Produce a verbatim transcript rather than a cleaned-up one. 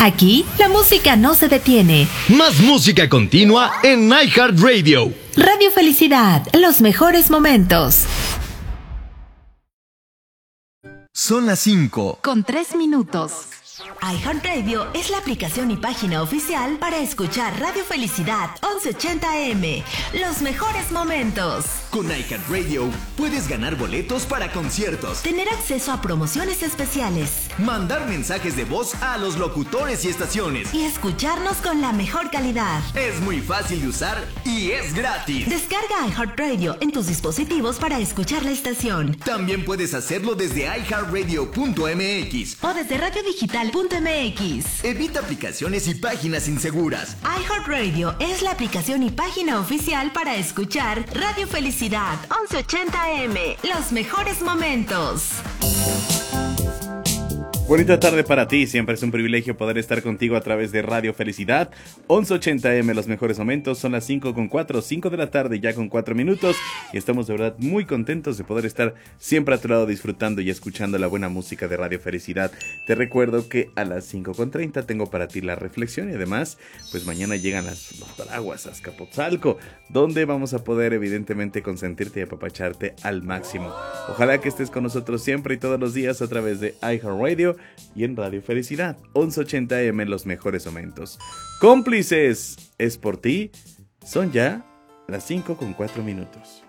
Aquí, la música no se detiene. Más música continua en iHeartRadio. Radio Felicidad, los mejores momentos. Son las cinco. Con tres minutos. iHeartRadio es la aplicación y página oficial para escuchar Radio Felicidad once ochenta A M. Los mejores momentos. Con iHeartRadio puedes ganar boletos para conciertos, tener acceso a promociones especiales, mandar mensajes de voz a los locutores y estaciones y escucharnos con la mejor calidad. Es muy fácil de usar y es gratis. Descarga iHeartRadio en tus dispositivos para escuchar la estación. También puedes hacerlo desde i heart radio punto m x o desde radio digital punto m x. Evita aplicaciones y páginas inseguras. iHeartRadio es la aplicación y página oficial para escuchar Radio Felicidad once ochenta A M. Los mejores momentos. Bonita tarde para ti, siempre es un privilegio poder estar contigo a través de Radio Felicidad, once ochenta A M, los mejores momentos, son las cinco con cuatro, cinco de la tarde ya con cuatro minutos y estamos de verdad muy contentos de poder estar siempre a tu lado disfrutando y escuchando la buena música de Radio Felicidad. Te recuerdo que a las cinco con treinta tengo para ti la reflexión y además, pues mañana llegan las, los paraguas a Azcapotzalco, donde vamos a poder evidentemente consentirte y apapacharte al máximo. Ojalá que estés con nosotros siempre y todos los días a través de iHeartRadio y en Radio Felicidad, once ochenta A M, los mejores momentos. Cómplices, es por ti. Son ya las cinco con cuatro minutos.